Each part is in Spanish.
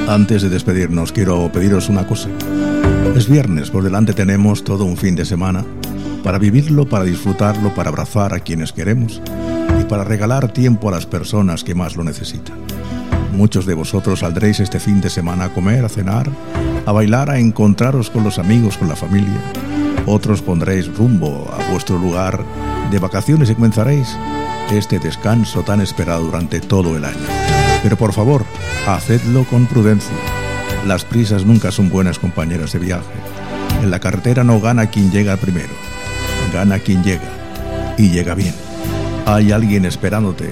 Antes de despedirnos, quiero pediros una cosa. Es viernes, por delante tenemos todo un fin de semana para vivirlo, para disfrutarlo, para abrazar a quienes queremos y para regalar tiempo a las personas que más lo necesitan. Muchos de vosotros saldréis este fin de semana a comer, a cenar, a bailar, a encontraros con los amigos, con la familia. Otros pondréis rumbo a vuestro lugar de vacaciones y comenzaréis este descanso tan esperado durante todo el año. Pero por favor, hacedlo con prudencia. Las prisas nunca son buenas compañeras de viaje. En la carretera no gana quien llega primero, gana quien llega, y llega bien. Hay alguien esperándote.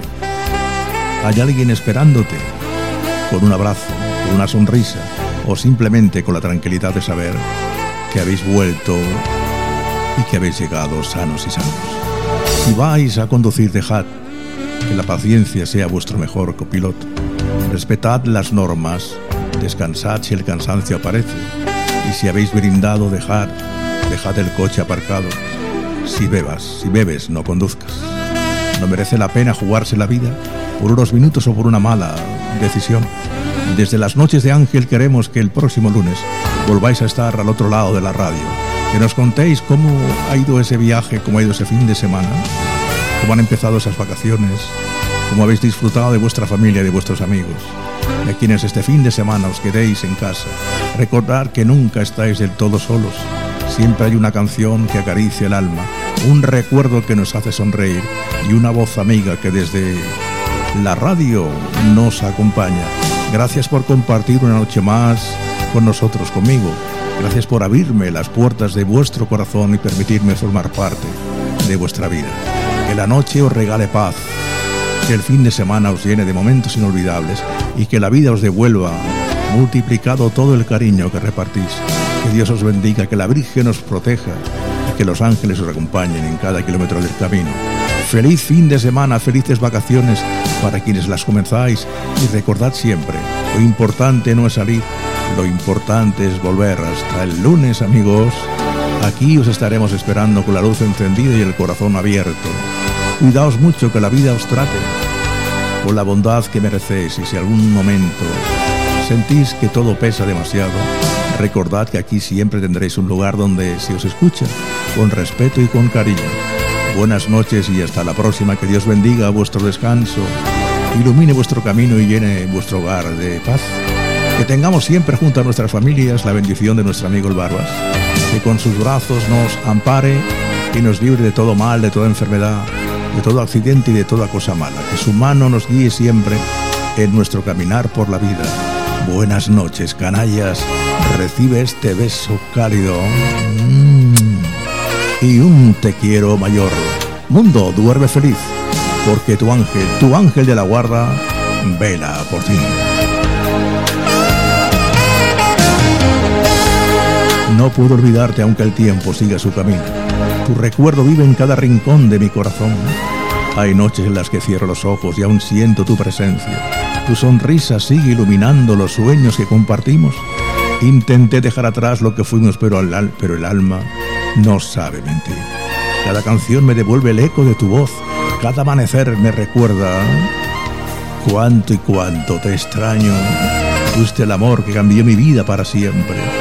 Hay alguien esperándote, con un abrazo, con una sonrisa, o simplemente con la tranquilidad de saber que habéis vuelto y que habéis llegado sanos y salvos. Si vais a conducir, dejad que la paciencia sea vuestro mejor copiloto. Respetad las normas, descansad si el cansancio aparece, y si habéis brindado, dejad el coche aparcado. Si bebes, no conduzcas. No merece la pena jugarse la vida por unos minutos o por una mala decisión. Desde las noches de Ángel queremos que el próximo lunes volváis a estar al otro lado de la radio, que nos contéis cómo ha ido ese viaje, cómo ha ido ese fin de semana, cómo han empezado esas vacaciones, cómo habéis disfrutado de vuestra familia y de vuestros amigos. Y a quienes este fin de semana os quedéis en casa, recordad que nunca estáis del todo solos. Siempre hay una canción que acaricia el alma, un recuerdo que nos hace sonreír y una voz amiga que desde la radio nos acompaña. Gracias por compartir una noche más con nosotros, conmigo. Gracias por abrirme las puertas de vuestro corazón y permitirme formar parte de vuestra vida. Que la noche os regale paz, que el fin de semana os llene de momentos inolvidables y que la vida os devuelva multiplicado todo el cariño que repartís. Que Dios os bendiga, que la Virgen os proteja y que los ángeles os acompañen en cada kilómetro del camino. Feliz fin de semana, felices vacaciones para quienes las comenzáis y recordad siempre, lo importante no es salir, lo importante es volver. Hasta el lunes, amigos. Aquí os estaremos esperando con la luz encendida y el corazón abierto. Cuidaos mucho, que la vida os trate con la bondad que merecéis, y si algún momento sentís que todo pesa demasiado, recordad que aquí siempre tendréis un lugar donde se os escucha con respeto y con cariño. Buenas noches y hasta la próxima. Que Dios bendiga vuestro descanso, ilumine vuestro camino y llene vuestro hogar de paz. Que tengamos siempre junto a nuestras familias la bendición de nuestro amigo el Barbas, que con sus brazos nos ampare y nos libre de todo mal, de toda enfermedad, de todo accidente y de toda cosa mala. Que su mano nos guíe siempre en nuestro caminar por la vida. Buenas noches, canallas. Recibe este beso cálido y un te quiero mayor. Mundo, duerme feliz, porque tu ángel de la guarda, vela por ti. No puedo olvidarte aunque el tiempo siga su camino. Tu recuerdo vive en cada rincón de mi corazón. Hay noches en las que cierro los ojos y aún siento tu presencia. Tu sonrisa sigue iluminando los sueños que compartimos. Intenté dejar atrás lo que fuimos, pero el alma no sabe mentir. Cada canción me devuelve el eco de tu voz. Cada amanecer me recuerda cuánto y cuánto te extraño. Fuiste el amor que cambió mi vida para siempre.